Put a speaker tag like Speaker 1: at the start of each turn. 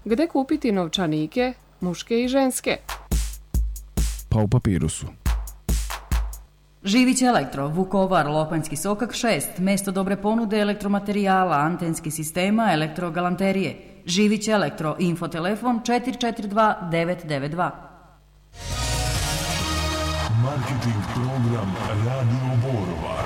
Speaker 1: Gde kupiti novčanike, muške i ženske?
Speaker 2: Pa u Papirusu.
Speaker 3: Živić Elektro, Vukovar, Lopanjski sokak 6, mesto dobre ponude elektromaterijala, antenskih sistema, elektrogalanterije. Živić Elektro, infotelefon 442 992.
Speaker 4: Marketing program Radio Borova.